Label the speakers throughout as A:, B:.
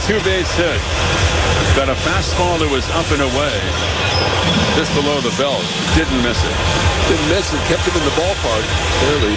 A: two-base hit. Got a fastball that was up and away, just below the belt. Didn't miss it.
B: Didn't miss it. Kept him in the ballpark, barely.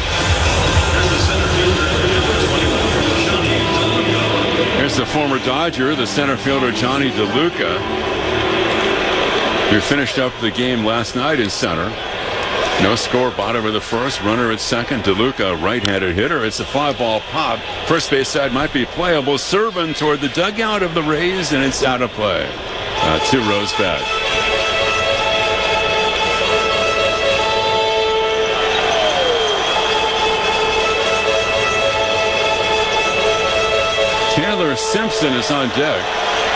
A: Here's the former Dodger, the center fielder Johnny DeLuca, who finished up the game last night in center. No score, bottom of the first. Runner at second. DeLuca, right-handed hitter. It's a fly-ball pop. First base side might be playable. Serving toward the dugout of the Rays, and it's out of play. 2 rows back. Taylor Simpson is on deck.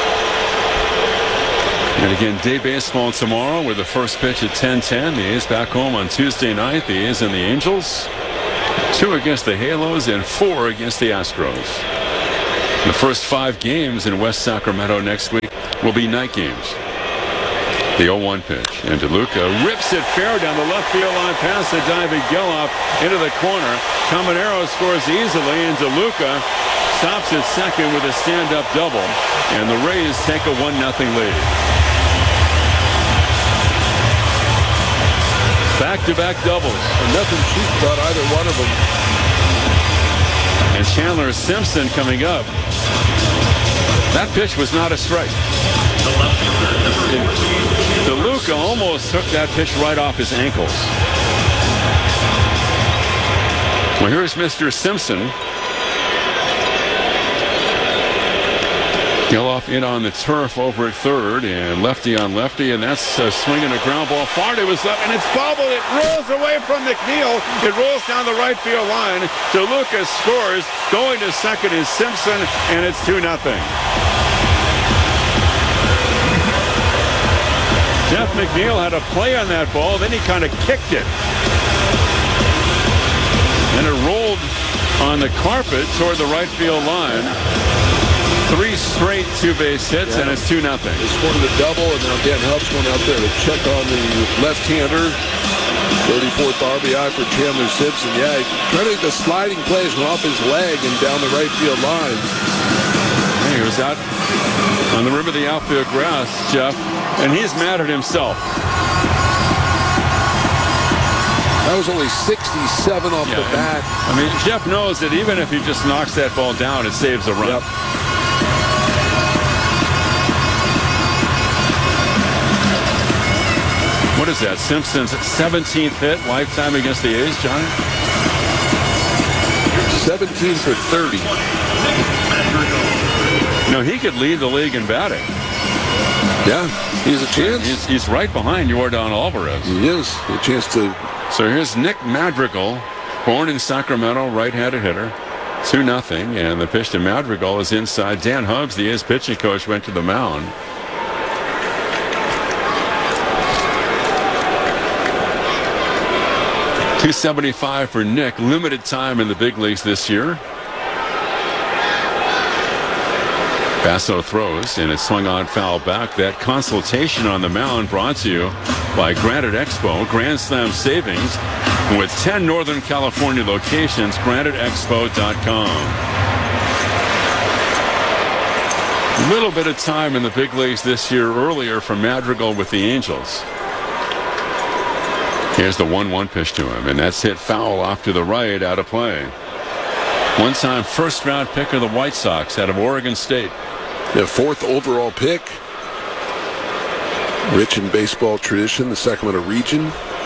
A: And again, day baseball tomorrow with the first pitch at 10:10. The A's back home on Tuesday night. The A's and the Angels. 2 against the Halos and 4 against the Astros. The first 5 games in West Sacramento next week will be night games. The 0-1 pitch. And DeLuca rips it fair down the left field line past the diving Geloff into the corner. Caminero scores easily, and DeLuca stops at second with a stand-up double. And the Rays take a 1-0 lead. Back-to-back doubles.
B: And nothing cheap about either one of them.
A: And Chandler Simpson coming up. That pitch was not a strike. DeLuca almost took that pitch right off his ankles. Well, here's Mr. Simpson. Geloff in on the turf over at third, and lefty on lefty, and that's swinging a ground ball far to his left, and it's bobbled. It rolls away from McNeil. It rolls down the right field line. DeLuca scores. Going to second is Simpson, and it's 2-0. Jeff McNeil had a play on that ball, then he kind of kicked it. And it rolled on the carpet toward the right field line. 3 straight 2-base hits, and it's 2-0.
B: They scored the double, and now Dan Hubb's going out there to check on the left-hander. 34th RBI for Chandler Simpson. Yeah, trying to get the sliding plays off his leg and down the right field line.
A: He was out on the rim of the outfield grass, Jeff, and he's mad at himself.
B: That was only 67 off the bat.
A: I mean, Jeff knows that even if he just knocks that ball down, it saves a run.
B: Yep.
A: What is that? Simpson's 17th hit lifetime against the A's, John?
B: 17 for 30.
A: No, he could lead the league in batting.
B: Yeah, he has a chance.
A: He's right behind Yordan Alvarez.
B: He is. A chance to.
A: So here's Nick Madrigal, born in Sacramento, right-handed hitter. 2-0, and the pitch to Madrigal is inside. Dan Hubbs, the A's pitching coach, went to the mound. .275 for Nick. Limited time in the big leagues this year. Basso throws, and it's swung on foul back. That consultation on the mound brought to you by Granite Expo. Grand Slam savings with 10 Northern California locations. GraniteExpo.com. A little bit of time in the big leagues this year earlier for Madrigal with the Angels. Here's the 1-1 pitch to him, and that's hit foul off to the right, out of play. One-time first-round pick of the White Sox out of Oregon State.
B: The 4th overall pick. Rich in baseball tradition, the Sacramento region.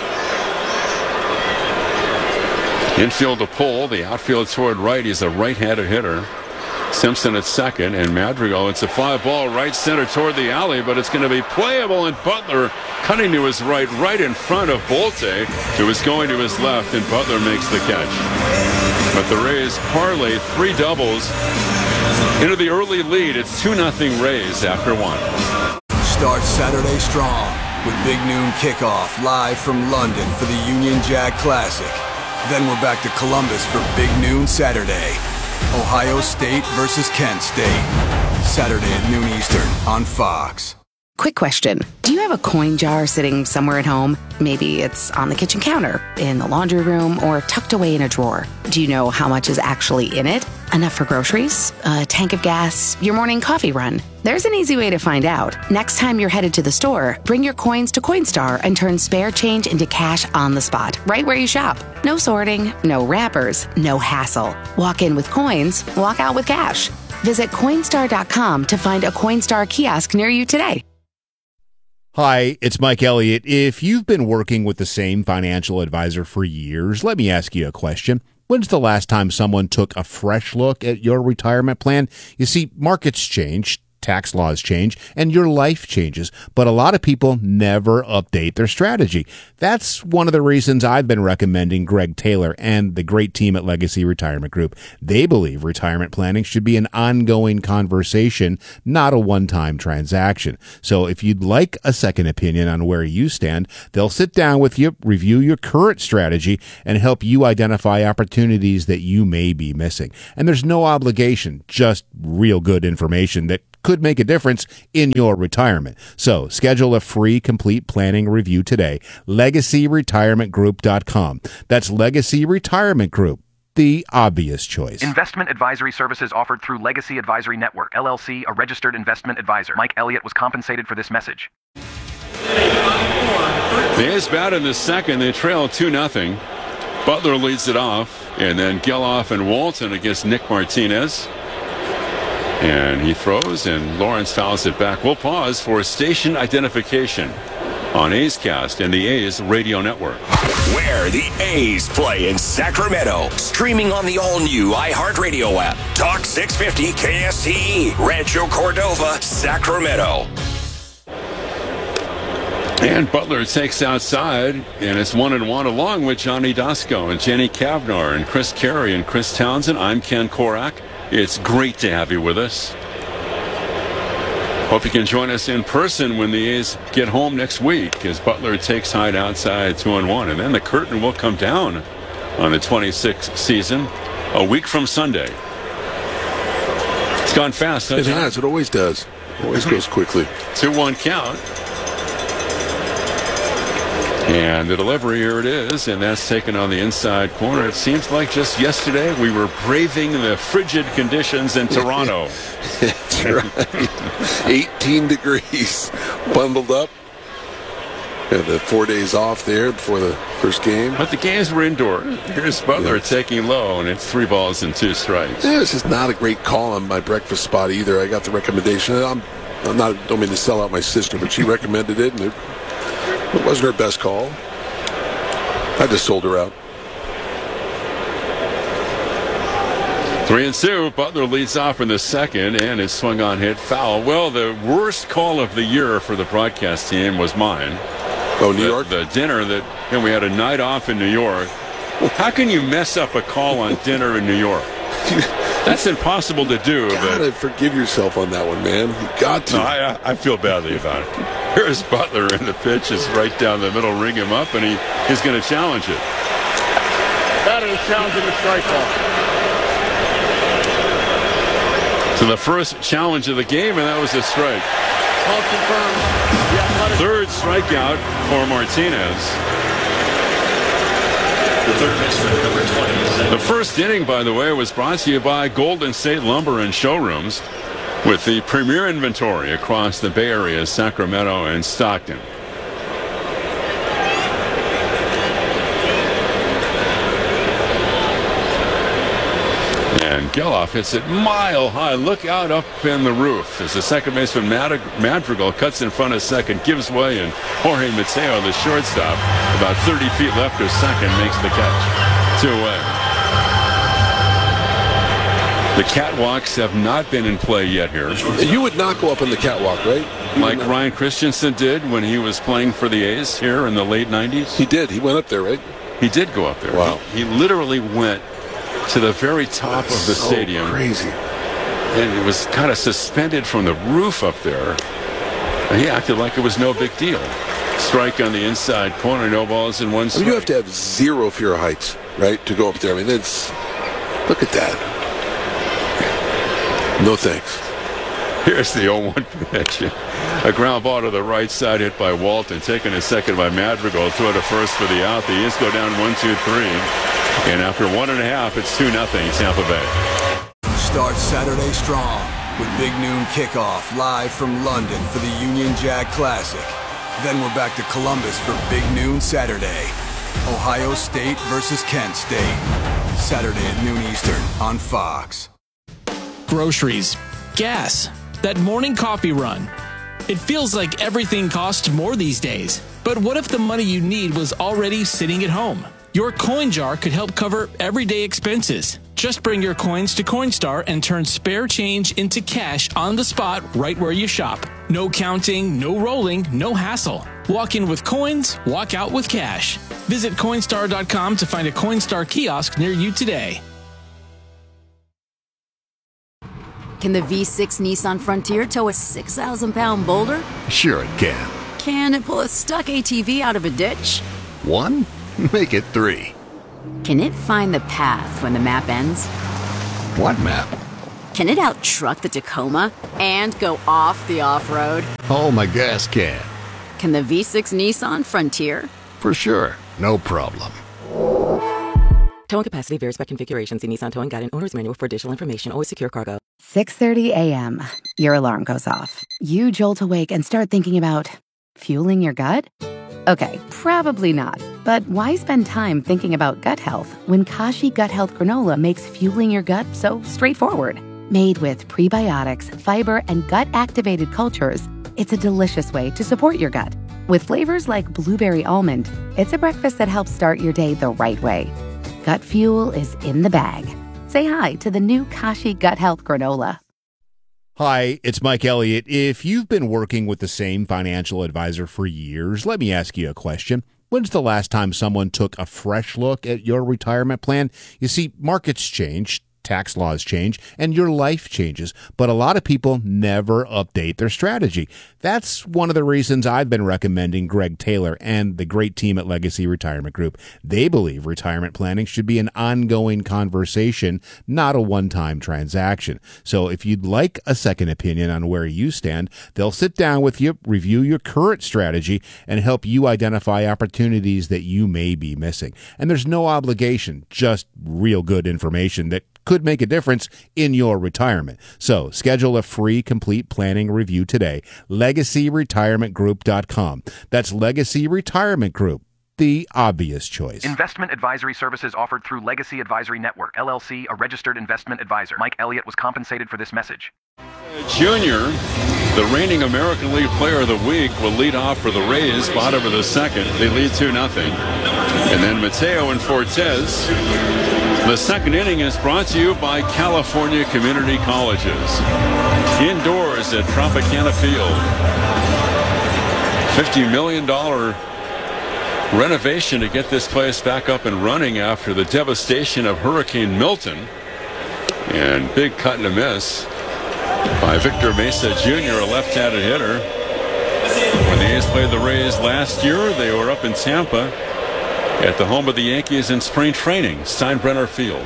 A: Infield to pull, the outfield toward right. He's a right-handed hitter. Simpson at second, and Madrigal, it's a fly ball right center toward the alley, but it's going to be playable, and Butler cutting to his right, right in front of Bolte, who is going to his left, and Butler makes the catch. But the Rays parlay 3 doubles into the early lead. It's 2-0 Rays after 1.
C: Start Saturday strong with Big Noon Kickoff live from London for the Union Jack Classic. Then we're back to Columbus for Big Noon Saturday. Ohio State versus Kent State. Saturday at noon Eastern on Fox.
D: Quick question. Do you have a coin jar sitting somewhere at home? Maybe it's on the kitchen counter, in the laundry room, or tucked away in a drawer. Do you know how much is actually in it? Enough for groceries, a tank of gas, your morning coffee run? There's an easy way to find out. Next time you're headed to the store, bring your coins to Coinstar and turn spare change into cash on the spot, right where you shop. No sorting, no wrappers, no hassle. Walk in with coins, walk out with cash. Visit Coinstar.com to find a Coinstar kiosk near you today.
E: Hi, it's Mike Elliott. If you've been working with the same financial advisor for years, let me ask you a question. When's the last time someone took a fresh look at your retirement plan? You see, markets change, tax laws change, and your life changes, but a lot of people never update their strategy. That's one of the reasons I've been recommending Greg Taylor and the great team at Legacy Retirement Group. They believe retirement planning should be an ongoing conversation, not a one-time transaction. So if you'd like a second opinion on where you stand, they'll sit down with you, review your current strategy, and help you identify opportunities that you may be missing. And there's no obligation, just real good information that could make a difference in your retirement. So schedule a free complete planning review today. LegacyRetirementGroup.com. That's Legacy Retirement Group, the obvious choice.
F: Investment advisory services offered through Legacy Advisory Network, LLC, a registered investment advisor. Mike Elliott was compensated for this message.
A: The A's bat in the second. They trail 2-0. Butler leads it off, and then Geloff and Walton against Nick Martinez. And he throws, and Lawrence fouls it back. We'll pause for station identification on A's Cast and the A's Radio Network.
G: Where the A's play in Sacramento. Streaming on the all-new iHeartRadio app. Talk 650 KSTE. Rancho Cordova, Sacramento.
A: And Butler takes outside, and it's 1-1 along with Johnny Dasco and Jenny Cavnar and Chris Carey and Chris Townsend. I'm Ken Korak. It's great to have you with us. Hope you can join us in person when the A's get home next week as Butler takes Hyde outside 2-1. And then the curtain will come down on the 26th season a week from Sunday. It's gone fast, hasn't it?
B: It has. It always does. Always goes quickly.
A: 2-1 count. And the delivery, here it is, and that's taken on the inside corner. It seems like just yesterday we were braving the frigid conditions in Toronto.
B: That's right. 18 degrees, bundled up. And the 4 days off there before the first game.
A: But the games were indoor. Here's Butler taking low, and it's 3 balls and 2 strikes.
B: Yeah, it's just not a great call on my breakfast spot either. I got the recommendation. Don't mean to sell out my sister, but she recommended it, and it wasn't her best call. I just sold her out.
A: 3-2. Butler leads off in the second, and his swung on hit foul. Well, the worst call of the year for the broadcast team was mine.
B: Oh, New York?
A: The dinner that, and we had a night off in New York. How can you mess up a call on dinner in New York? That's impossible to do.
B: You gotta forgive yourself on that one, man. You got to.
A: No, I feel badly about it. Here's Butler, and the pitch is right down the middle. Ring him up, and he's going to challenge it.
H: That is challenging the strike ball.
A: So the first challenge of the game, and that was a strike. Third strikeout for Martinez.
I: The third baseman, number 20.
A: The first inning, by the way, was brought to you by Golden State Lumber and Showrooms, with the premier inventory across the Bay Area, Sacramento, and Stockton. And Geloff hits it mile high. Look out up in the roof as the second baseman Madrigal cuts in front of second, gives way, and Jorge Mateo, the shortstop, about 30 feet left of second, makes the catch. 2 away. The catwalks have not been in play yet here.
B: You would not go up on the catwalk, right?
A: Like Ryan Christensen did when he was playing for the A's here in the late 90s.
B: He did. He went up there, right?
A: He did go up there.
B: Wow.
A: He literally went to the very top of the stadium.
B: Crazy.
A: And it was kind of suspended from the roof up there. And he acted like it was no big deal. Strike on the inside corner, no balls in one strike.
B: You have to have zero fear of heights, right, to go up there. I mean, look at that. No thanks.
A: Here's the 0-1 pitch. A ground ball to the right side hit by Walton, taken a second by Madrigal. Throw to first for the out. The A's go down 1-2-3. And after 1.5, it's 2-0 Tampa Bay.
C: starts Saturday strong with Big Noon Kickoff live from London for the Union Jack Classic. Then we're back to Columbus for Big Noon Saturday. Ohio State versus Kent State. Saturday at noon Eastern on Fox.
J: Groceries, gas, that morning coffee run. It feels like everything costs more these days. But what if the money you need was already sitting at home? Your coin jar could help cover everyday expenses. Just bring your coins to Coinstar and turn spare change into cash on the spot right where you shop. No counting, no rolling, no hassle. Walk in with coins, walk out with cash. Visit Coinstar.com to find a Coinstar kiosk near you today.
K: Can the V6 Nissan Frontier tow a 6,000-pound boulder?
L: Sure it can.
K: Can it pull a stuck ATV out of a ditch?
L: 1? Make it 3.
K: Can it find the path when the map ends?
L: What map?
K: Can it out-truck the Tacoma and go off the off-road?
L: Oh, my gas can.
K: Can the V6 Nissan Frontier?
L: For sure. No problem.
M: Towing capacity varies by configuration. See Nissan Towing Guide and Owner's Manual for additional information. Always secure cargo.
D: 6:30 a.m. Your alarm goes off. You jolt awake and start thinking about fueling your gut? Okay, probably not. But why spend time thinking about gut health when Kashi Gut Health Granola makes fueling your gut so straightforward? Made with prebiotics, fiber, and gut-activated cultures, it's a delicious way to support your gut. With flavors like blueberry almond, it's a breakfast that helps start your day the right way. Gut fuel is in the bag. Say hi to the new Kashi Gut Health Granola.
E: Hi, it's Mike Elliott. If you've been working with the same financial advisor for years, let me ask you a question. When's the last time someone took a fresh look at your retirement plan? You see, markets change, tax laws change, and your life changes, but a lot of people never update their strategy. That's one of the reasons I've been recommending Greg Taylor and the great team at Legacy Retirement Group. They believe retirement planning should be an ongoing conversation, not a one-time transaction. So if you'd like a second opinion on where you stand, they'll sit down with you, review your current strategy, and help you identify opportunities that you may be missing. And there's no obligation, just real good information that could make a difference in your retirement. So schedule a free complete planning review today. LegacyRetirementGroup.com. That's Legacy Retirement Group, the obvious choice.
F: Investment advisory services offered through Legacy Advisory Network, LLC, a registered investment advisor. Mike Elliott was compensated for this message.
A: Junior, the reigning American League Player of the Week, will lead off for the Rays, bottom of the second. They lead 2-0. And then Mateo and Fortes. The second inning is brought to you by California Community Colleges. Indoors at Tropicana Field. $50 million renovation to get this place back up and running after the devastation of Hurricane Milton. And big cut and a miss by Victor Mesa Jr., a left-handed hitter. When the A's played the Rays last year, they were up in Tampa at the home of the Yankees in spring training, Steinbrenner Field.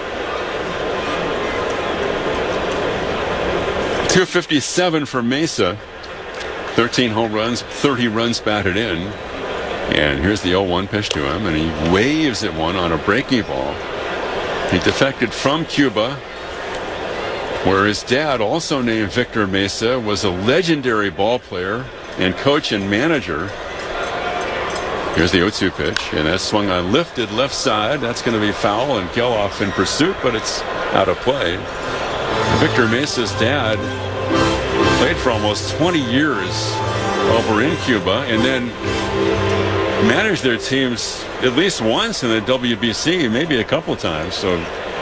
A: 257 for Mesa. 13 home runs, 30 runs batted in. And here's the 0-1 pitch to him, and he waves at one on a breaking ball. He defected from Cuba, where his dad, also named Victor Mesa, was a legendary ball player and coach and manager. Here's the 0-2 pitch, and that's swung on lifted left side. That's going to be foul, and Geloff in pursuit, but it's out of play. Victor Mesa's dad played for almost 20 years over in Cuba, and then managed their teams at least once in the WBC, maybe a couple times. So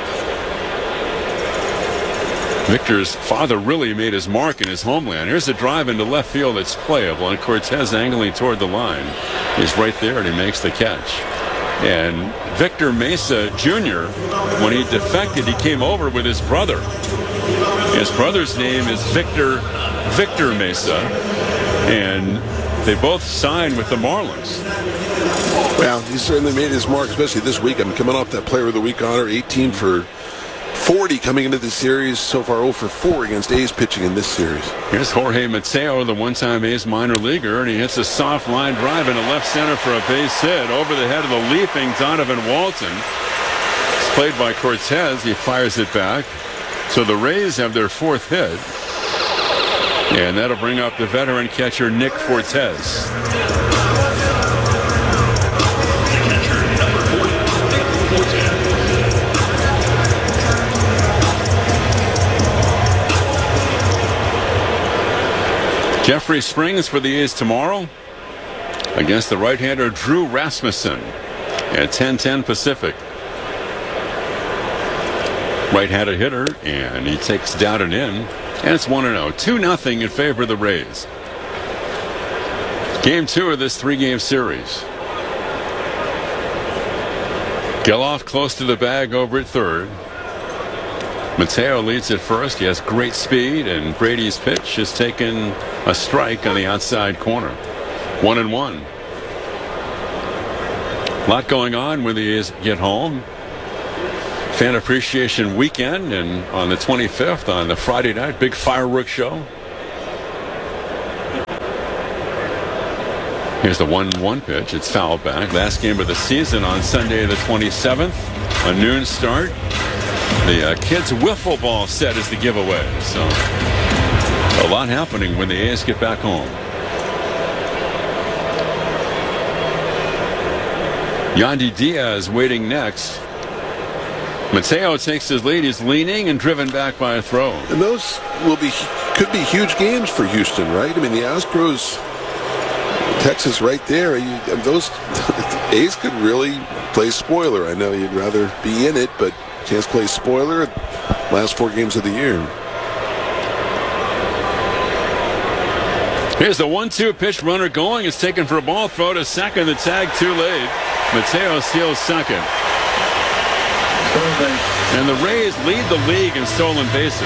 A: Victor's father really made his mark in his homeland. Here's a drive into left field that's playable, and Cortez angling toward the line. He's right there, and he makes the catch. And Victor Mesa Jr., when he defected, he came over with his brother. His brother's name is Victor Mesa, and they both signed with the Marlins.
B: Well, he certainly made his mark, especially this week. I'm coming off that Player of the Week honor, 18 for 40 coming into the series. So far 0 for 4 against A's pitching in this series.
A: Here's Jorge Mateo, the one-time A's minor leaguer, and he hits a soft line drive into left center for a base hit over the head of the leaping Donovan Walton. It's played by Cortez. He fires it back. So the Rays have their 4th hit. And that'll bring up the veteran catcher Nick Fortes. Jeffrey Springs for the A's tomorrow against the right-hander Drew Rasmussen at 10:10 Pacific. Right-handed hitter, and he takes down and in, and it's 1-0. 2-0 in favor of the Rays. Game 2 of this 3-game series. Geloff close to the bag over at third. Mateo leads at first. He has great speed, and Brady's pitch has taken a strike on the outside corner. 1-1. A lot going on when the A's get home. Fan Appreciation Weekend, and on the 25th, on the Friday night, big fireworks show. Here's the 1-1 pitch. It's fouled back. Last game of the season on Sunday the 27th. A noon start. The kids' wiffle ball set is the giveaway. So a lot happening when the A's get back home. Yandy Diaz waiting next. Mateo takes his lead. He's leaning and driven back by a throw.
B: And those could be huge games for Houston, right? I mean, the Astros, Texas right there. Those A's could really play spoiler. I know you'd rather be in it, but chance to play spoiler last 4 games of the year.
A: Here's the 1-2 pitch. Runner going. It's taken for a ball throw to second. The tag too late. Mateo steals second. And the Rays lead the league in stolen bases.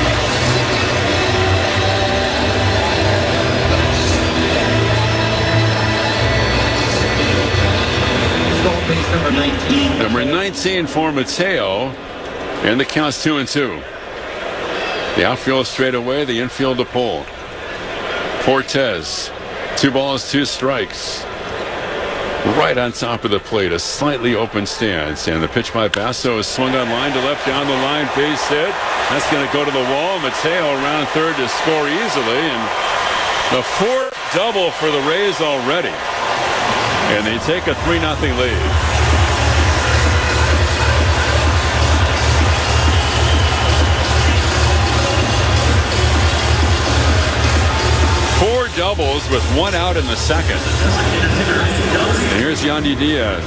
A: Number 19 for Mateo, and the count's 2-2. The outfield straight away, the infield to pull. Fortes, 2 balls, 2 strikes. Right on top of the plate, a slightly open stance, and the pitch by Basso is swung on line to left, down the line, base hit. That's going to go to the wall. Mateo around third to score easily, and the 4th double for the Rays already, and they take a 3-0 lead. Doubles with 1 out in the second. And here's Yandy Diaz.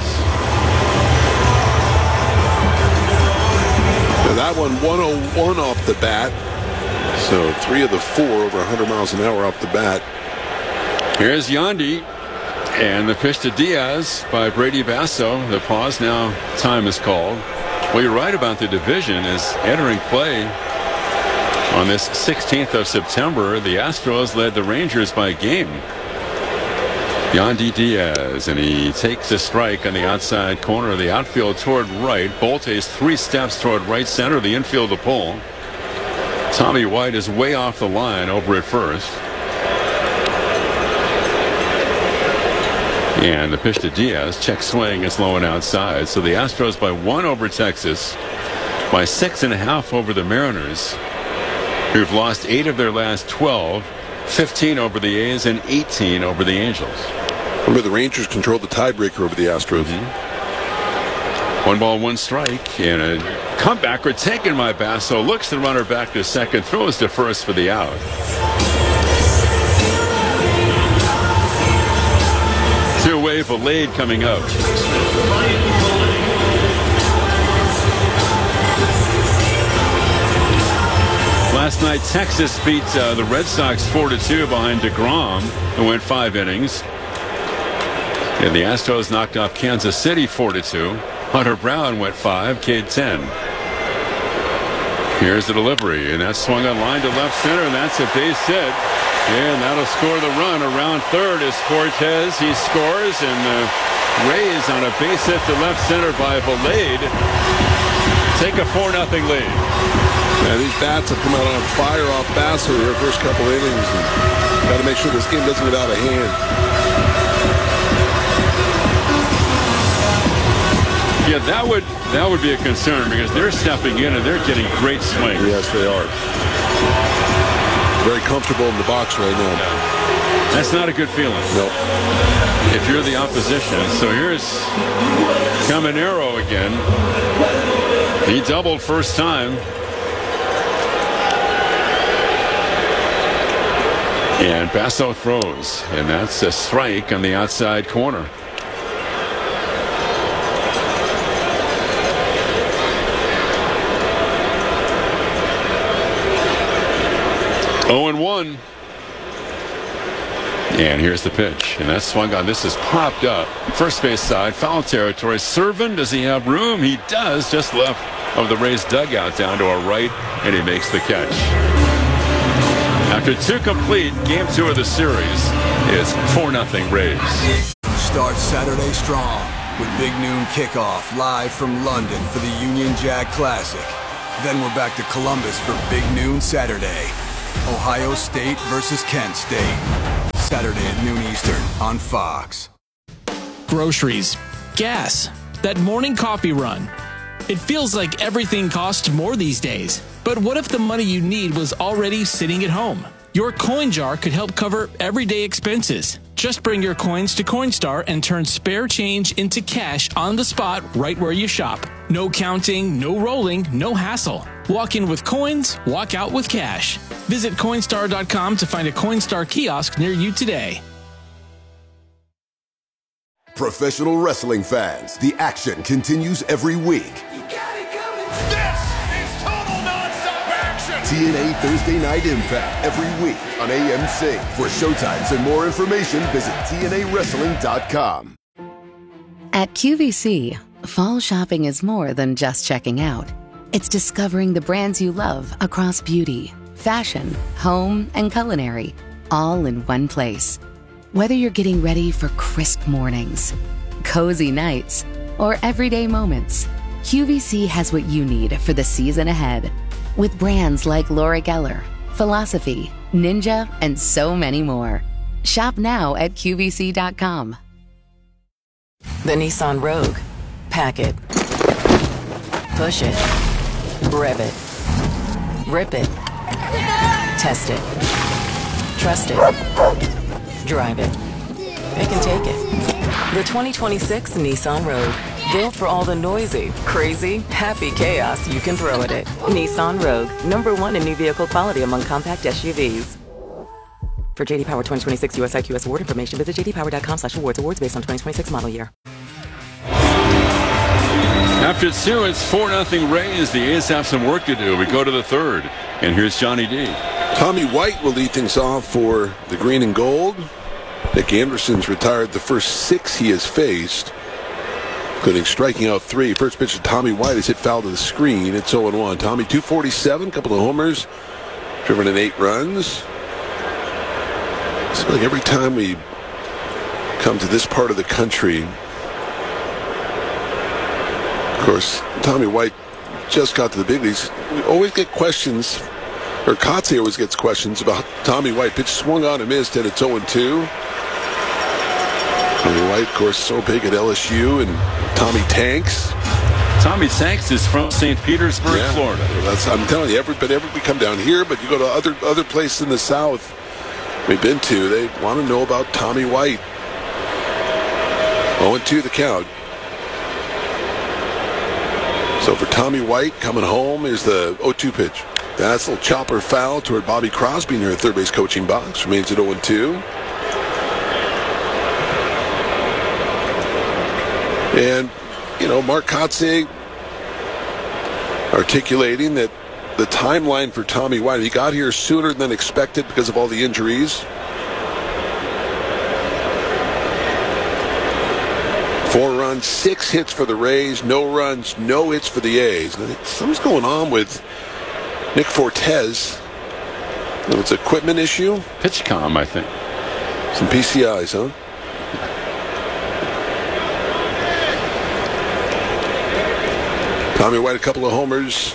B: Now that one 101 off the bat. So 3 of the 4 over 100 miles an hour off the bat.
A: Here's Yandy. And the pitch to Diaz by Brady Basso. The pause, now time is called. Well, you're right about the division is entering play. On this 16th of September, the Astros led the Rangers by a game. Yandy Diaz, and he takes a strike on the outside corner of the outfield toward right. Bolte's 3 steps toward right center, the infield to pull. Tommy White is way off the line over at first. And the pitch to Diaz, check swing, is low and outside. So the Astros by 1 over Texas, by 6.5 over the Mariners, who've lost 8 of their last 12, 15 over the A's, and 18 over the Angels.
B: Remember, the Rangers controlled the tiebreaker over the Astros.
A: 1 ball, 1 strike, and a comebacker taken by Basso. Looks the runner back to second, throws to first for the out. 2-away Valade coming up. Last night, Texas beat the Red Sox 4-2 behind DeGrom, who went 5 innings. And the Astros knocked off Kansas City 4-2. Hunter Brown went 5, Cade 10. Here's the delivery, and that's swung on line to left center, and that's a base hit. And that'll score the run. Around third is Fortes. He scores, and the Rays on a base hit to left center by Valade take a 4-0 lead.
B: Yeah, these bats have come out on fire off Basso their first couple innings. Got to make sure this game doesn't get out of hand.
A: Yeah, that would be a concern because they're stepping in and they're getting great swings.
B: Yes, they are. Very comfortable in the box right now.
A: Yeah. That's not a good feeling.
B: Nope.
A: If you're the opposition. So here's Caminero again. He doubled first time. And Basso throws, and that's a strike on the outside corner. Oh and 1. And here's the pitch, and that's swung on. This is popped up. First base side, foul territory. Servant, does he have room? He does, just left of the Rays dugout down to our right, and he makes the catch. After 2 complete, game 2 of the series is 4-0 Rays.
C: Start Saturday strong with Big Noon Kickoff live from London for the Union Jack Classic. Then we're back to Columbus for Big Noon Saturday. Ohio State versus Kent State. Saturday at noon Eastern on Fox.
J: Groceries, gas, that morning coffee run. It feels like everything costs more these days. But what if the money you need was already sitting at home? Your coin jar could help cover everyday expenses. Just bring your coins to Coinstar and turn spare change into cash on the spot right where you shop. No counting, no rolling, no hassle. Walk in with coins, walk out with cash. Visit Coinstar.com to find a Coinstar kiosk near you today.
N: Professional wrestling fans, the action continues every week. TNA Thursday Night Impact every week on AMC. For showtimes and more information, visit TNAWrestling.com.
D: At QVC, fall shopping is more than just checking out. It's discovering the brands you love across beauty, fashion, home, and culinary, all in one place. Whether you're getting ready for crisp mornings, cozy nights, or everyday moments, QVC has what you need for the season ahead. With brands like Laura Geller, Philosophy, Ninja, and so many more. Shop now at QVC.com.
M: The Nissan Rogue. Pack it. Push it. Rev it. Rip it. Test it. Trust it. Drive it. It can take it. The 2026 Nissan Rogue. Built for all the noisy, crazy, happy chaos you can throw at it. Nissan Rogue. #1 in new vehicle quality among compact SUVs. For JD Power 2026 US IQS award information, visit jdpower.com/awards. Awards based on 2026 model year.
A: After 2, it's 4-0 Rays. The A's have some work to do. We go to the 3rd, and here's Johnny D.
B: Tommy White will lead things off for the green and gold. Nick Anderson's retired the first 6 he has faced, including striking out 3. First pitch to Tommy White is hit foul to the screen. It's 0-1. Tommy 247, couple of homers, driven in 8 runs. It's like every time we come to this part of the country, of course, Tommy White just got to the big leagues. We always get questions, or Kotze always gets questions about Tommy White. Pitch swung on and missed, and it's 0-2. Tommy White, of course, so big at LSU, and Tommy Tanks.
A: Tommy Tanks is from St. Petersburg, Florida.
B: I'm telling you, we come down here, but you go to other places in the South we've been to, they want to know about Tommy White. 0-2 the count. So for Tommy White coming home, here's the 0-2 pitch. That's a little chopper foul toward Bobby Crosby near the third base coaching box. Remains at 0-2. And, Mark Kotze articulating that the timeline for Tommy White, he got here sooner than expected because of all the injuries. 4 runs, 6 hits for the Rays, no runs, no hits for the A's. I think something's going on with Nick Fortes. It's an equipment issue.
A: PitchCom, I think.
B: Some PCIs, huh? Tommy White, a couple of homers.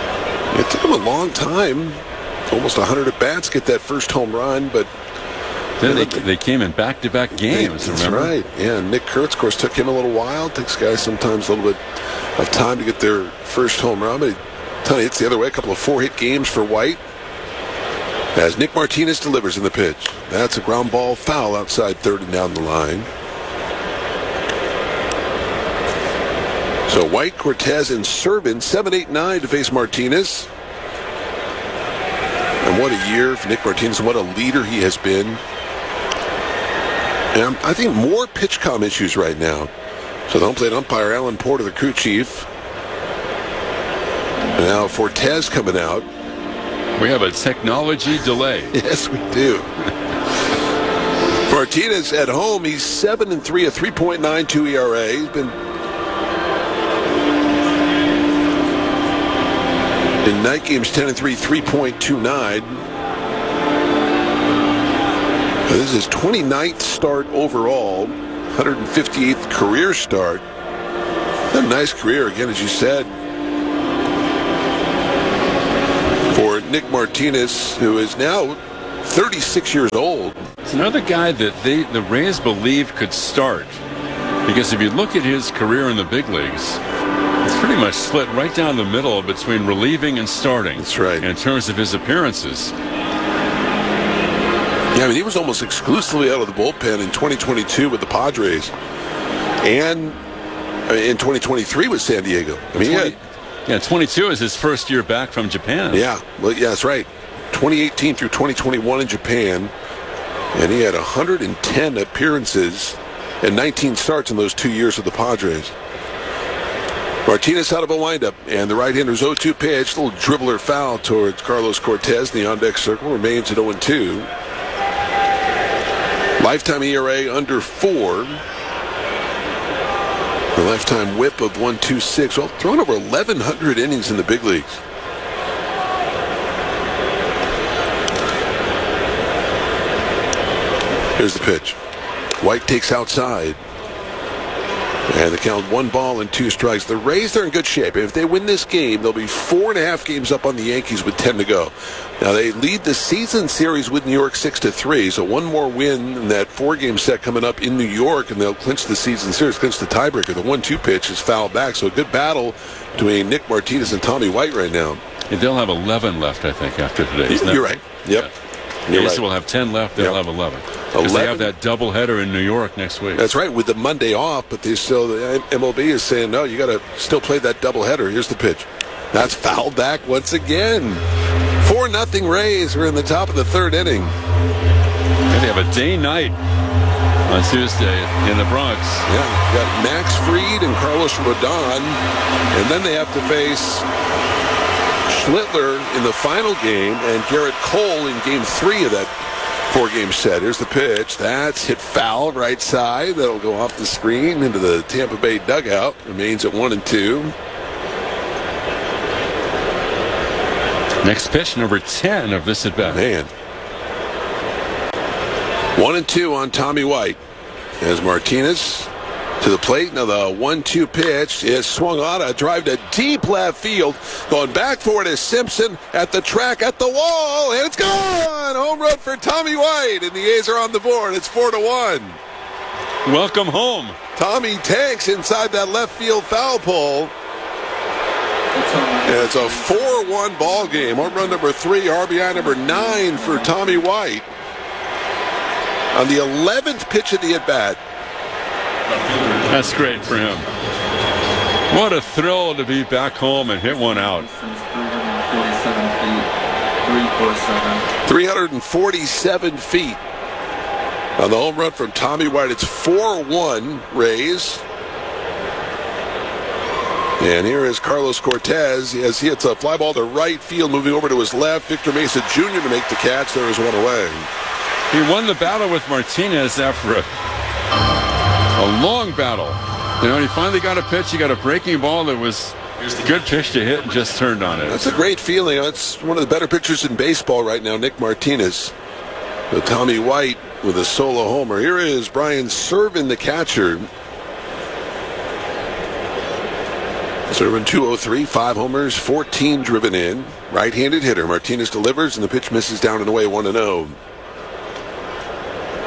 B: It took him a long time, almost 100 at-bats, get that first home run, but
A: Then they came in back-to-back games,
B: That's
A: remember?
B: right. Yeah, Nick Kurtz, of course, took him a little while. It takes guys sometimes a little bit of time to get their first home run. But Tony hits the other way. A couple of 4-hit games for White. As Nick Martinez delivers in the pitch. That's a ground ball foul outside third and down the line. So White, Cortez, and Servin 7-8-9 to face Martinez. And what a year for Nick Martinez. What a leader he has been. And I think more pitch comm issues right now. So the home plate umpire, Alan Porter, the crew chief. And now Fortes coming out.
A: We have a technology delay.
B: Yes, we do. Martinez at home, he's 7-3, a 3.92 ERA. He's been in night games 10-3, 3.29. This is his 29th start overall, 158th career start. A nice career, again, as you said, for Nick Martinez, who is now 36 years old.
A: It's another guy that the Rays believe could start. Because if you look at his career in the big leagues, it's pretty much split right down the middle between relieving and starting.
B: That's right.
A: In terms of his appearances.
B: Yeah, I mean, he was almost exclusively out of the bullpen in 2022 with the Padres. And in 2023 with San Diego. I mean,
A: 22 is his first year back from Japan.
B: Yeah, well, yeah, that's right. 2018 through 2021 in Japan. And he had 110 appearances and 19 starts in those 2 years with the Padres. Martinez out of a windup, and the right-hander's 0-2 pitch, little dribbler foul towards Carlos Cortez. The on-deck circle remains at 0-2. Lifetime ERA under 4. A lifetime whip of 1.26. Well, thrown over 1,100 innings in the big leagues. Here's the pitch. White takes outside. And the count 1-2 strikes. The Rays are in good shape. If they win this game, they'll be 4.5 games up on the Yankees with 10 to go. Now they lead the season series with New York 6-3. So one more win in that 4-game set coming up in New York, and they'll clinch the season series, clinch the tiebreaker. The 1-2 pitch is fouled back. So a good battle between Nick Martinez and Tommy White right now.
A: And they'll have 11 left, I think, after today.
B: You're right. Yep.
A: Yeah.
B: You're
A: Rays
B: right.
A: will have 10 left. They'll have 11. Because they have that doubleheader in New York next week.
B: That's right, with the Monday off, but they still, the MLB is saying, no, you got to still play that doubleheader. Here's the pitch. That's fouled back once again. 4-0 Rays. We're in the top of the third inning.
A: And they have a day-night on Tuesday in the Bronx.
B: Yeah, you got Max Fried and Carlos Rodon, and then they have to face Schlittler in the final game and Garrett Cole in game 3 of that 4-game set. Here's the pitch. That's hit foul right side. That'll go off the screen into the Tampa Bay dugout. Remains at 1-2.
A: Next pitch, number 10 of this at-bat.
B: Man. 1-2 on Tommy White. As Martinez to the plate. Now the 1-2 pitch is swung on. A drive to deep left field. Going back for it is Simpson at the track, at the wall, and it's gone! Home run for Tommy White, and the A's are on the board. It's 4-1.
A: Welcome home.
B: Tommy tanks inside that left field foul pole. And it's a 4-1 ball game. Home run number 3, RBI number 9 for Tommy White. On the 11th pitch of the at-bat.
A: That's great for him. What a thrill to be back home and hit one out.
B: 347 feet on the home run from Tommy White. It's 4-1 Rays. And here is Carlos Cortez as he hits a fly ball to right field, moving over to his left. Victor Mesa Jr. to make the catch. There is one away.
A: He won the battle with Martinez after a long battle. You know, he finally got a pitch. He got a breaking ball that was a good pitch to hit and just turned on it.
B: That's a great feeling. That's one of the better pitchers in baseball right now, Nick Martinez. With Tommy White with a solo homer. Here is Brian Servin, the catcher. Servin 203, 5 homers, 14 driven in. Right-handed hitter. Martinez delivers, and the pitch misses down and away, 1-0.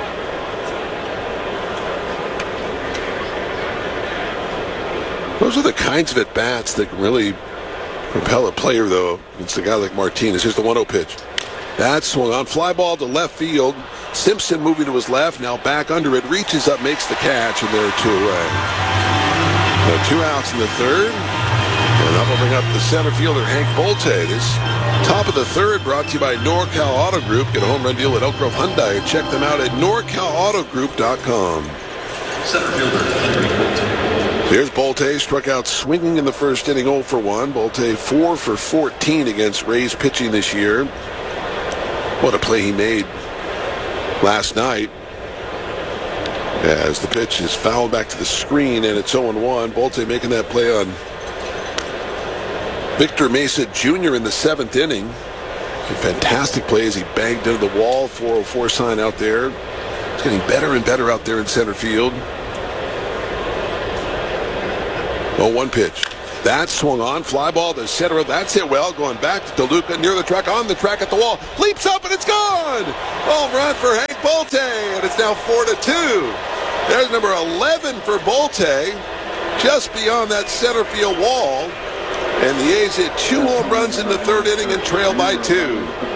B: Those are the kinds of at-bats that can really propel a player, though. It's a guy like Martinez. Here's the 1-0 pitch. That swung on. Fly ball to left field. Simpson moving to his left. Now back under it. Reaches up, makes the catch, and there are 2 away. Now 2 outs in the third. And that will bring up the center fielder, Hank Bolte. This top of the third brought to you by NorCal Auto Group. Get a home run deal at Elk Grove Hyundai. Check them out at NorCalAutoGroup.com.
I: Center fielder, Henry Bolte.
B: Here's Bolte, struck out swinging in the first inning, 0 for 1. Bolte 4 for 14 against Rays pitching this year. What a play he made last night. As the pitch is fouled back to the screen, and it's 0-1. Bolte making that play on Victor Mesa Jr. in the 7th inning. A fantastic play as he banged into the wall. 404 sign out there. It's getting better and better out there in center field. 0-1 pitch. That swung on. Fly ball to center. That's hit well. Going back to DeLuca near the track. On the track at the wall. Leaps up and it's gone. Home run for Hank Bolte. And it's now 4-2. There's number 11 for Bolte. Just beyond that center field wall. And the A's hit 2 home runs in the 3rd inning and trail by 2.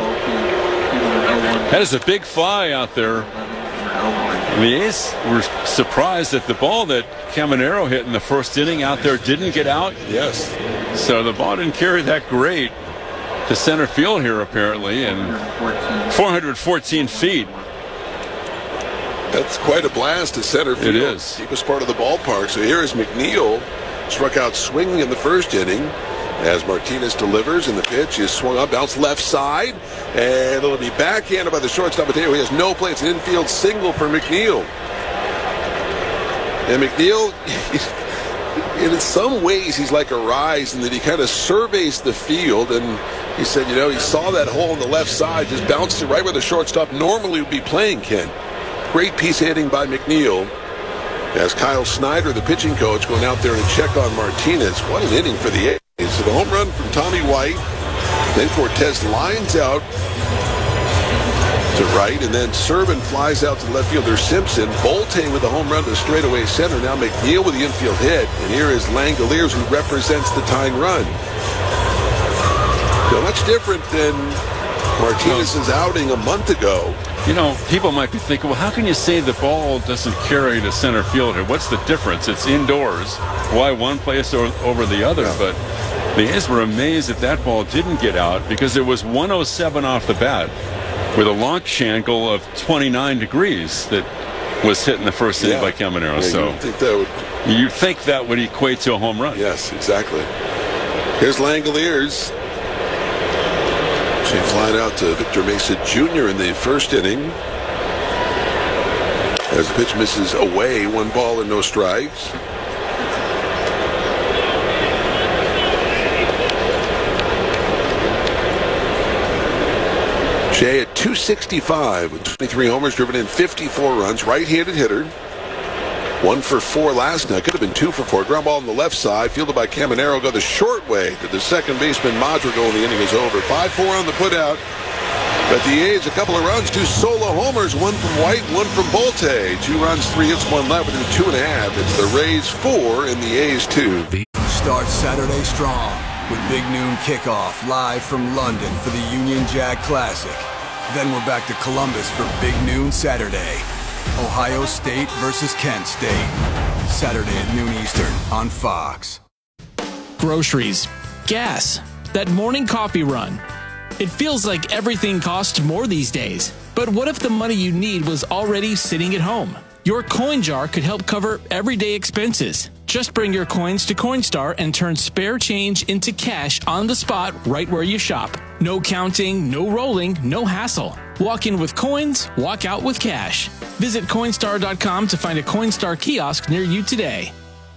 A: That is a big fly out there. The A's were surprised that the ball that Caminero hit in the 1st inning out there didn't get out.
B: Yes.
A: So the ball didn't carry that great to center field here, apparently, and 414 feet.
B: That's quite a blast to center field.
A: It is.
B: Deepest part of the ballpark. So here is McNeil. Struck out swinging in the 1st inning. As Martinez delivers, and the pitch is swung up, bounced left side, and it'll be backhanded by the shortstop. Mateo, he has no play. It's an infield single for McNeil. And McNeil, in some ways, he's like a Rise in that he kind of surveys the field, and he said, he saw that hole on the left side, just bounced it right where the shortstop normally would be playing, Ken. Great piece of hitting by McNeil. As Kyle Snyder, the pitching coach, going out there to check on Martinez. What an inning for the A's. So the home run from Tommy White. Then Cortez lines out to right, and then Servin flies out to left fielder Simpson. Bolte with the home run to straightaway center. Now McNeil with the infield hit. And here is Langoliers, who represents the tying run. So much different than Martinez's outing a month ago.
A: People might be thinking, well, how can you say the ball doesn't carry to center field here? What's the difference? It's indoors. Why one place over the other? Yeah. But the A's were amazed that ball didn't get out because it was 107 off the bat with a launch angle of 29 degrees that was hit in the 1st inning by Caminero.
B: Yeah,
A: so you'd think that would equate to a home run.
B: Yes, exactly. Here's Langoliers. She flying out to Victor Mesa Jr. in the 1st inning. As the pitch misses away, 1 ball and no strikes. Shea at 265 with 23 homers, driven in 54 runs. Right-handed hitter. 1 for 4 last night. Could have been 2 for 4. Ground ball on the left side. Fielded by Caminero. Go the short way to the second baseman. Madrigal, and the inning is over. 5-4 on the putout. But the A's, a couple of runs, 2 solo homers. 1 from White, 1 from Bolte. 2 runs, 3 hits, 1 left within 2.5. It's the Rays 4 and the A's 2.
C: Start Saturday strong with Big Noon Kickoff live from London for the Union Jack Classic. Then we're back to Columbus for Big Noon Saturday. Ohio State versus Kent State. Saturday at noon Eastern on Fox.
J: Groceries, gas, that morning coffee run. It feels like everything costs more these days. But what if the money you need was already sitting at home? Your coin jar could help cover everyday expenses. Just bring your coins to Coinstar and turn spare change into cash on the spot right where you shop. No counting, no rolling, no hassle. Walk in with coins, walk out with cash. Visit Coinstar.com to find a Coinstar kiosk near you today.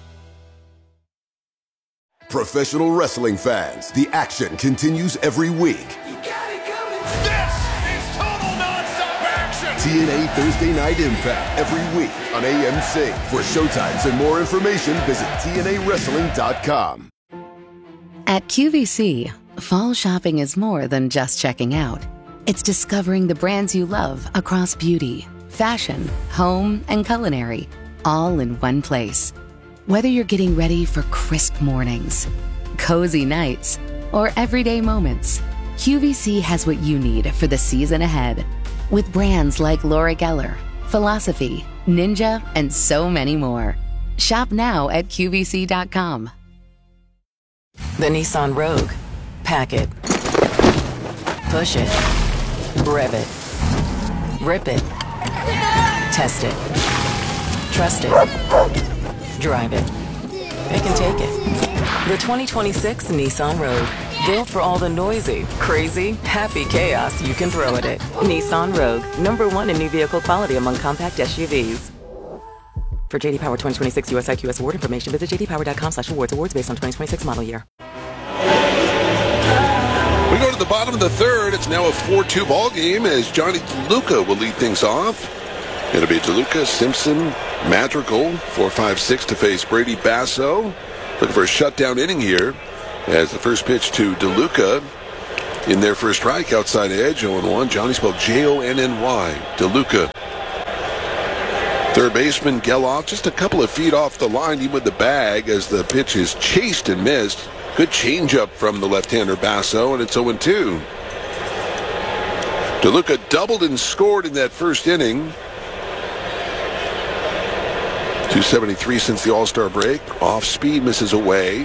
N: Professional wrestling fans, the action continues every week.
O: This is total non-stop action!
N: TNA Thursday Night Impact every week on AMC. For showtimes and more information, visit TNAWrestling.com.
D: At QVC, fall shopping is more than just checking out. It's discovering the brands you love across beauty, fashion, home, and culinary, all in one place. Whether you're getting ready for crisp mornings, cozy nights, or everyday moments, QVC has what you need for the season ahead. With brands like Laura Geller, Philosophy, Ninja, and so many more. Shop now at QVC.com.
M: The Nissan Rogue. Pack it. Push it. Rev it. Rip it. Test it. Trust it. Drive it. It can take it. The 2026 Nissan Rogue. Built for all the noisy, crazy, happy chaos you can throw at it. Nissan Rogue. #1 in new vehicle quality among compact SUVs. For JD Power 2026 US IQS award information, visit jdpower.com/awards. Awards based on 2026 model year.
B: We go to the bottom of the third. It's now a 4-2 ball game as Johnny DeLuca will lead things off. It'll be DeLuca, Simpson, Madrigal, 4-5-6 to face Brady Basso. Looking for a shutdown inning here as the first pitch to DeLuca in their first strike outside edge. 0-1. Johnny spelled Jonny. DeLuca. Third baseman Geloff just a couple of feet off the line, even with the bag, as the pitch is chased and missed. Good changeup from the left-hander Basso, and it's 0-2. DeLuca doubled and scored in that first inning. 273 since the All-Star break. Off speed, misses away.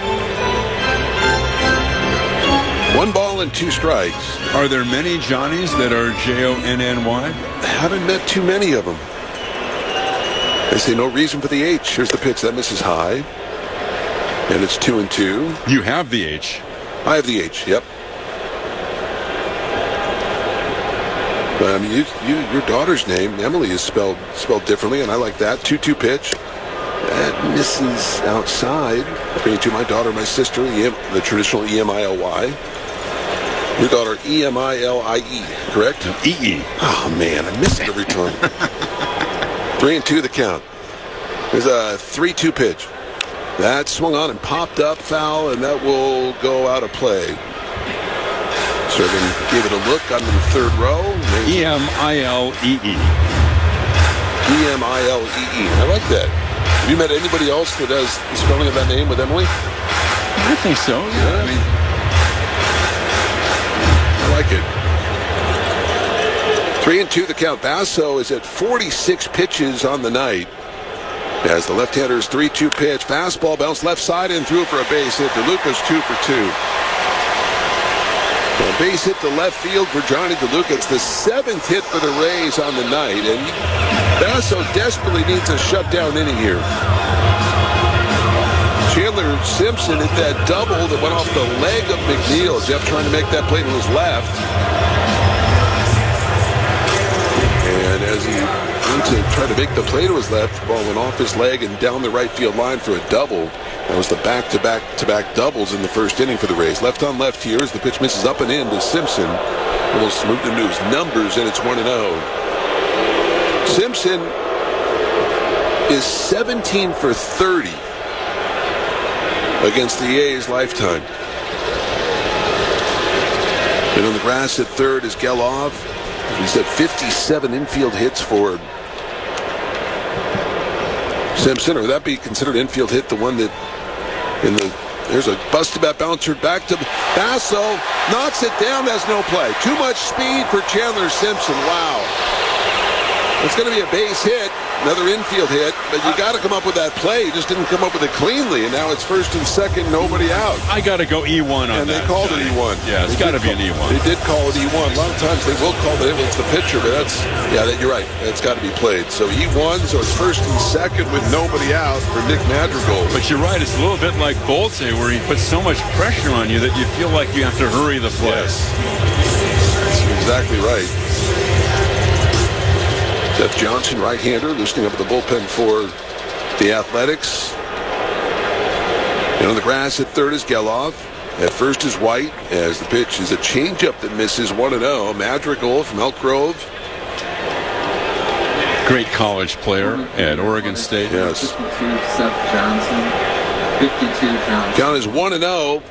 B: 1 ball and 2 strikes.
A: Are there many Johnnies that are Jonny?
B: Haven't met too many of them. They say no reason for the H. Here's the pitch. That misses high. And it's 2-2.
A: You have the H.
B: I have the H, yep. But I mean, your daughter's name, Emily, is spelled differently, and I like that. 2-2 pitch. That misses outside. Bring it to my daughter, my sister, the traditional E-M-I-L-Y. Your daughter, E-M-I-L-I-E, correct?
A: E-E.
B: Oh, man, I miss it every time. 3-2 the count. There's a 3-2 pitch. That swung on and popped up, foul, and that will go out of play. Serving gave it a look on the third row.
A: E-M-I-L-E-E.
B: E-M-I-L-E-E. I like that. Have you met anybody else that does the spelling of that name with Emily?
A: I think so, yeah. I mean,
B: I like it. 3-2 the count. Basso is at 46 pitches on the night. As the left-hander's 3-2 pitch. Fastball bounced left side and threw it for a base hit. DeLuca's 2 for 2. A base hit to left field for Johnny DeLuca. It's the 7th hit for the Rays on the night. And Basso desperately needs a shutdown inning here. Chandler Simpson hit that double that went off the leg of McNeil. Jeff trying to make that play to his left. And as he went to try to make the play to his left, the ball went off his leg and down the right field line for a double. That was the back-to-back doubles in the first inning for the Rays. Left on left here as the pitch misses up and in to Simpson. Almost moved into his numbers, and it's 1-0. Simpson is 17 for 30 against the A's lifetime. And on the grass at third is Geloff. He's at 57 infield hits for Simpson. Or would that be considered infield hit, the one that there's a busted bat bouncer back to Basso, knocks it down, has no play. Too much speed for Chandler Simpson. Wow. It's going to be a base hit, another infield hit, but you got to come up with that play. You just didn't come up with it cleanly, and now it's first and second, nobody out.
A: I got to go E1 on that.
B: And they called it E1.
A: Yeah, it's got to be an E1.
B: They did call it E1. A lot of times they will call it it's the pitcher, but you're right. It's got to be played. So E1, so it's first and second with nobody out for Nick Madrigal.
A: But you're right. It's a little bit like Bolte, where he puts so much pressure on you that you feel like you have to hurry the play.
B: Yes. That's exactly right. Jeff Johnson, right-hander, loosening up the bullpen for the Athletics. And on the grass at third is Geloff. At first is White, as the pitch is a changeup that misses 1-0. Madrigal from Elk Grove.
A: Great college player at Oregon State.
B: Yes.
P: 52, Seth Johnson. 52, Johnson.
B: Count is 1-0.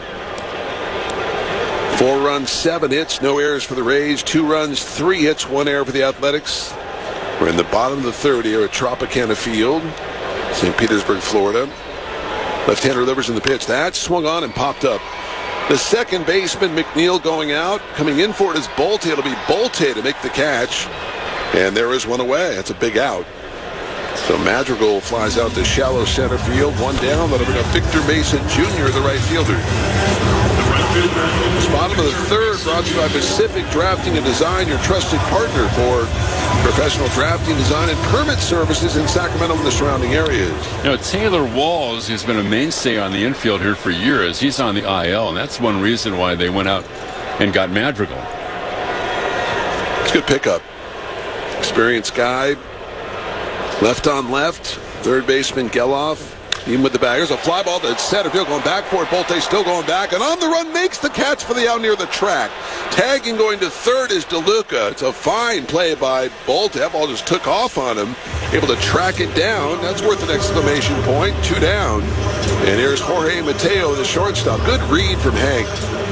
B: 4 runs, 7 hits, no errors for the Rays. 2 runs, 3 hits, 1 error for the Athletics. We're in the bottom of the third here at Tropicana Field. St. Petersburg, Florida. Left-hander delivers in the pitch. That swung on and popped up. The second baseman, McNeil, going out. Coming in for it is Bolte. It'll be Bolte to make the catch. And there is one away. That's a big out. So Madrigal flies out to shallow center field. One down. That'll bring up Victor Mason Jr., the right fielder. Bottom of the third, brought to you by Pacific Drafting and Design, your trusted partner for professional drafting, design, and permit services in Sacramento and the surrounding areas.
A: You know, Taylor Walls has been a mainstay on the infield here for years. He's on the IL, and that's one reason why they went out and got Madrigal.
B: It's a good pickup. Experienced guy. Left on left. Third baseman Geloff. Even with the baggers, a fly ball to center field, going back for it. Bolte still going back, and on the run makes the catch for the out near the track. Tagging going to third is DeLuca. It's a fine play by Bolte. That ball just took off on him. Able to track it down. That's worth an exclamation point. 2 down. And here's Jorge Mateo, the shortstop. Good read from Hank.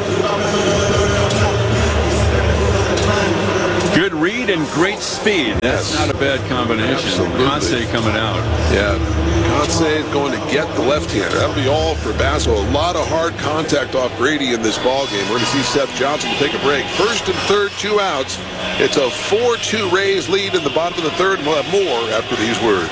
A: Good read and great speed. That's not a bad combination. Conce coming out.
B: Yeah, Conce going to get the left-hander. That'll be all for Basso. A lot of hard contact off Grady in this ballgame. We're going to see Seth Johnson take a break. First and third, 2 outs. It's a 4-2 Rays lead in the bottom of the third, and we'll have more after these words.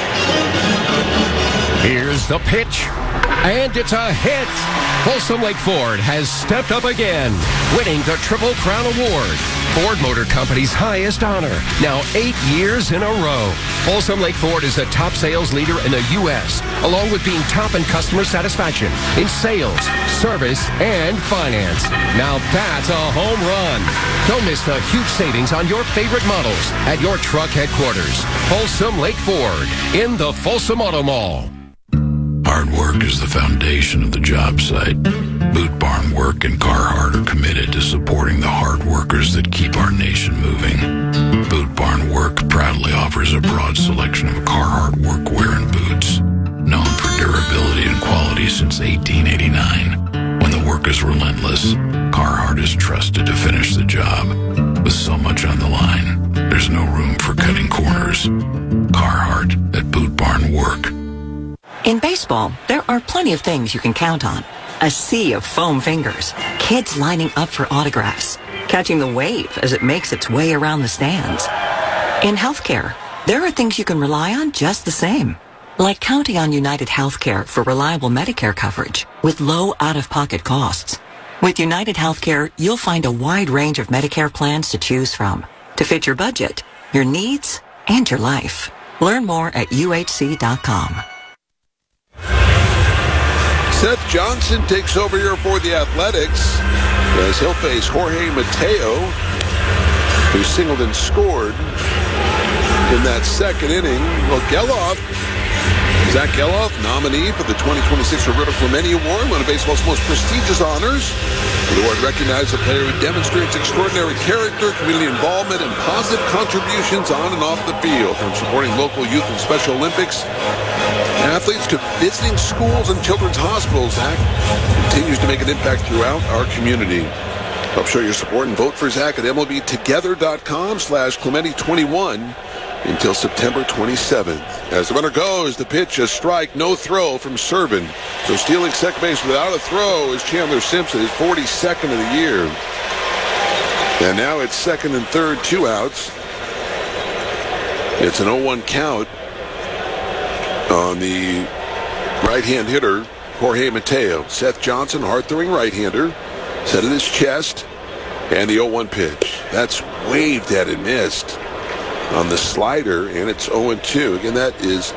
Q: Here's the pitch, and it's a hit. Folsom Lake Ford has stepped up again, winning the Triple Crown Award, Ford Motor Company's highest honor, now 8 years in a row. Folsom Lake Ford is a top sales leader in the U.S., along with being top in customer satisfaction in sales, service, and finance. Now that's a home run. Don't miss the huge savings on your favorite models at your truck headquarters. Folsom Lake Ford in the Folsom Auto Mall.
R: Hard work is the foundation of the job site. Boot Barn Work and Carhartt are committed to supporting the hard workers that keep our nation moving. Boot Barn Work proudly offers a broad selection of Carhartt workwear and boots, known for durability and quality since 1889. When the work is relentless, Carhartt is trusted to finish the job. With so much on the line, there's no room for cutting corners. Carhartt at Boot Barn Work.
S: In baseball, there are plenty of things you can count on. A sea of foam fingers, kids lining up for autographs, catching the wave as it makes its way around the stands. In healthcare, there are things you can rely on just the same, like counting on United Healthcare for reliable Medicare coverage with low out-of-pocket costs. With United Healthcare, you'll find a wide range of Medicare plans to choose from to fit your budget, your needs, and your life. Learn more at uhc.com.
B: Seth Johnson takes over here for the Athletics as he'll face Jorge Mateo, who singled and scored in that second inning. Well, Zach Geloff, nominee for the 2026 Roberto Clemente Award, one of baseball's most prestigious honors. The award recognizes a player who demonstrates extraordinary character, community involvement, and positive contributions on and off the field, from supporting local youth and Special Olympics athletes to visiting schools and children's hospitals. Zach continues to make an impact throughout our community. Help show your support and vote for Zach at MLBtogether.com/Clemente21 until September 27th. As the runner goes, the pitch, a strike, no throw from Servin. So stealing second base without a throw is Chandler Simpson, his 42nd of the year. And now it's second and third, 2 outs. It's an 0-1 count on the right-hand hitter, Jorge Mateo. Seth Johnson, hard-throwing right-hander, set in his chest, and the 0-1 pitch. That's waved at and missed on the slider, and it's 0-2. Again, that is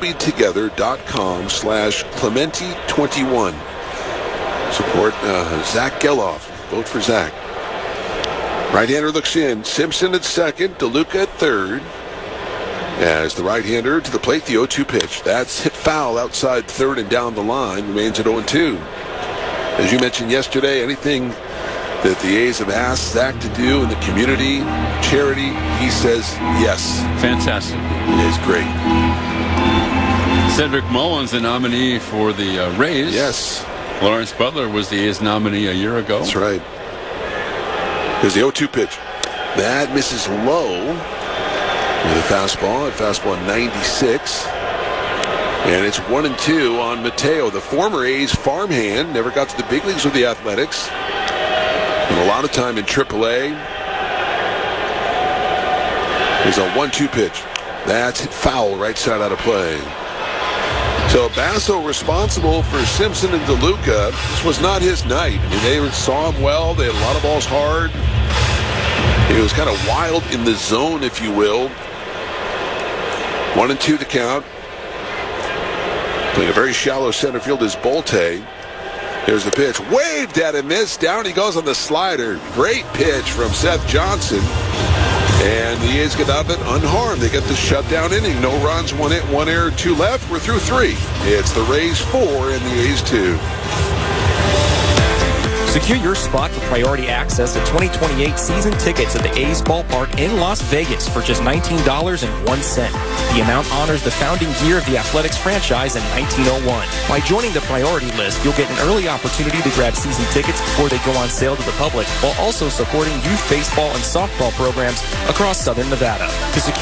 B: MLBtogether.com/Clemente21. Support Zach Geloff. Vote for Zach. Right-hander looks in. Simpson at second, DeLuca at third. As the right-hander to the plate, the 0-2 pitch. That's hit foul outside third and down the line. Remains at 0-2. As you mentioned yesterday, anything that the A's have asked Zach to do in the community, charity, he says yes.
A: Fantastic.
B: It is great.
A: Cedric Mullins, the nominee for the Rays.
B: Yes.
A: Lawrence Butler was the A's nominee a year ago.
B: That's right. Here's the 0-2 pitch. That misses low with a fastball. At fastball 96. And it's 1-2 on Mateo, the former A's farmhand. Never got to the big leagues with the Athletics. And a lot of time in AAA. There's a 1-2 pitch. That's foul, right side out of play. So Basso responsible for Simpson and DeLuca. This was not his night. I mean, they saw him well. They had a lot of balls hard. He was kind of wild in the zone, if you will. 1-2 to count. Playing a very shallow center field is Bolte. There's the pitch. Waved at him, missed. Down he goes on the slider. Great pitch from Seth Johnson. And the A's get out of it unharmed. They get the shutdown inning. No runs, 1 hit, 1 error, 2 left. We're through 3. It's the Rays 4 and the A's 2.
T: Secure your spot for priority access to 2028 season tickets at the A's Ballpark in Las Vegas for just $19.01. The amount honors the founding year of the Athletics franchise in 1901. By joining the priority list, you'll get an early opportunity to grab season tickets before they go on sale to the public, while also supporting youth baseball and softball programs across Southern Nevada. To secure